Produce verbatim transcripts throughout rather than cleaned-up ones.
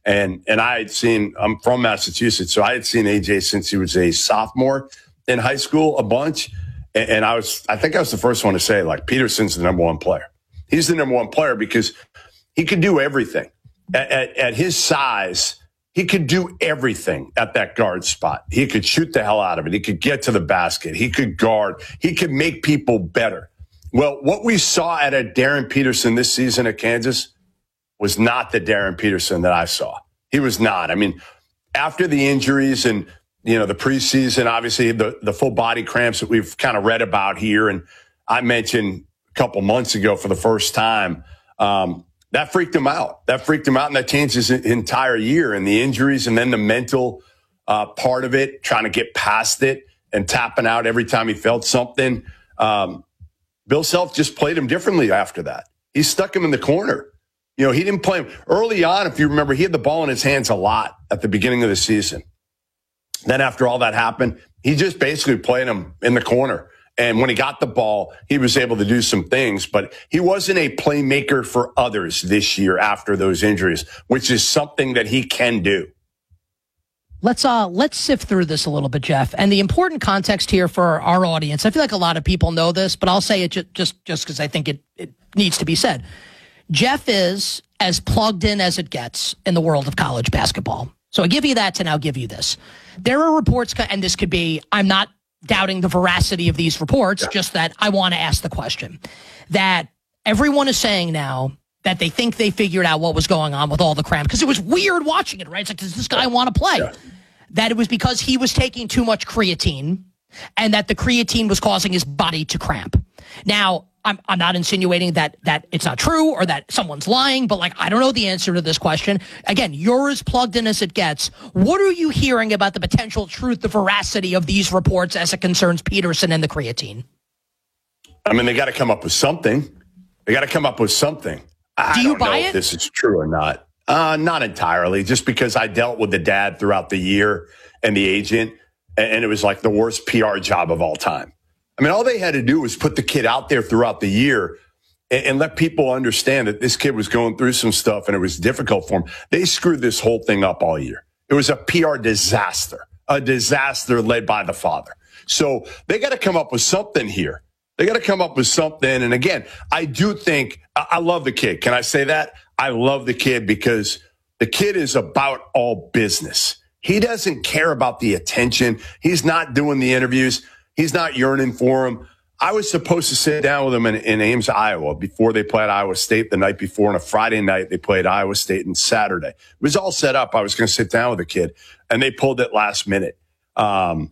And and I had seen, I'm from Massachusetts, so I had seen A J since he was a sophomore in high school a bunch. And, and I was, I think I was the first one to say, like, Peterson's the number one player. He's the number one player because he could do everything. At, at, at his size, he could do everything at that guard spot. He could shoot the hell out of it. He could get to the basket. He could guard. He could make people better. Well, what we saw at a Darren Peterson this season at Kansas was not the Darren Peterson that I saw. He was not. I mean, after the injuries and, you know, the preseason, obviously the, the full body cramps that we've kind of read about here, and I mentioned a couple months ago for the first time, um, that freaked him out. That freaked him out, and that changed his entire year. And the injuries and then the mental uh, part of it, trying to get past it and tapping out every time he felt something. Um, Bill Self just played him differently after that. He stuck him in the corner. You know, he didn't play him. Early on, if you remember, he had the ball in his hands a lot at the beginning of the season. Then after all that happened, he just basically played him in the corner. And when he got the ball, he was able to do some things, but he wasn't a playmaker for others this year after those injuries, which is something that he can do. Let's uh let's sift through this a little bit, Jeff. And the important context here for our audience, I feel like a lot of people know this, but I'll say it ju- just just because I think it, it needs to be said. Jeff is as plugged in as it gets in the world of college basketball. So I give you that to now give you this. There are reports, and this could be, I'm not doubting the veracity of these reports, yeah. just that I want to ask the question, that everyone is saying now that they think they figured out what was going on with all the cramp, because it was weird watching it, right? It's like, does this guy want to play? Yeah. That it was because he was taking too much creatine and that the creatine was causing his body to cramp. Now, I'm, I'm not insinuating that that it's not true or that someone's lying, but like, I don't know the answer to this question. Again, you're as plugged in as it gets. What are you hearing about the potential truth, the veracity of these reports as it concerns Peterson and the creatine? I mean, they got to come up with something. They got to come up with something. I Do you don't buy know it? if this is true or not. Uh, not entirely, just because I dealt with the dad throughout the year and the agent, and, and it was like the worst P R job of all time. I mean, all they had to do was put the kid out there throughout the year and, and let people understand that this kid was going through some stuff and it was difficult for him. They screwed this whole thing up all year. It was a P R disaster, a disaster led by the father. So they got to come up with something here. They got to come up with something. And again, I do think, I love the kid. Can I say that? I love the kid because the kid is about all business. He doesn't care about the attention. He's not doing the interviews. He's not yearning for him. I was supposed to sit down with him in, in Ames, Iowa, before they played Iowa State the night before. On a Friday night, they played Iowa State, and Saturday. It was all set up. I was going to sit down with the kid, and they pulled it last minute. Um,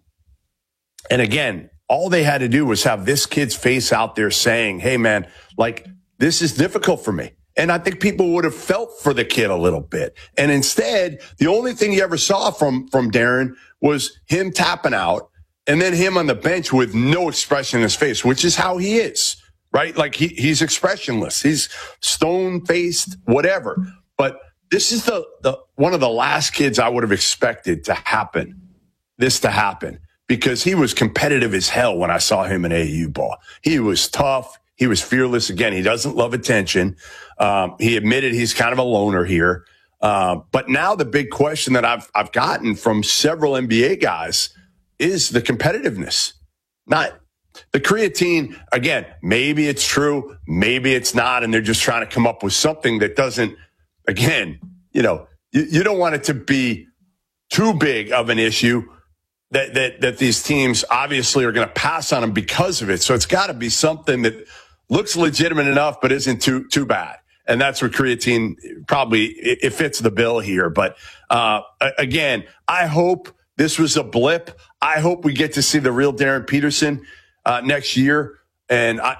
and again, all they had to do was have this kid's face out there saying, hey, man, like, this is difficult for me. And I think people would have felt for the kid a little bit. And instead, the only thing you ever saw from, from Darren was him tapping out, and then him on the bench with no expression in his face, which is how he is, right? Like he, he's expressionless. He's stone-faced, whatever. But this is the, the one of the last kids I would have expected to happen, this to happen, because he was competitive as hell when I saw him in A A U ball. He was tough. He was fearless. Again, he doesn't love attention. Um, he admitted he's kind of a loner here. Uh, but now the big question that I've I've gotten from several N B A guys is the competitiveness. Not the creatine. Again, maybe it's true, maybe it's not, and they're just trying to come up with something that doesn't, again, you know, you, you don't want it to be too big of an issue that that that these teams obviously are going to pass on them because of it. So it's got to be something that looks legitimate enough but isn't too too bad. And that's where creatine probably it, it fits the bill here. But uh, again, I hope this was a blip. I hope we get to see the real Darren Peterson uh, next year. And I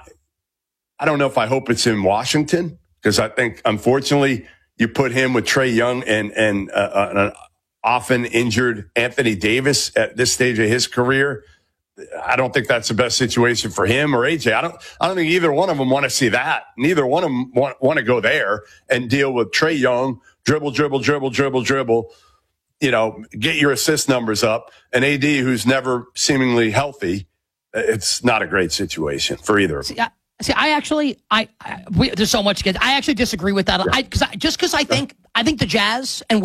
I don't know if I hope it's in Washington, because I think, unfortunately, you put him with Trae Young and, and uh, an often injured Anthony Davis at this stage of his career. I don't think that's the best situation for him or A J. I don't I don't think either one of them want to see that. Neither one of them want, want to go there and deal with Trae Young, dribble, dribble, dribble, dribble, dribble. You know, get your assist numbers up. And A D, who's never seemingly healthy, it's not a great situation for either of them. See, I, see, I actually, I, I we, there's so much. I actually disagree with that. Yeah. I, cause I, just because I think, I think the Jazz and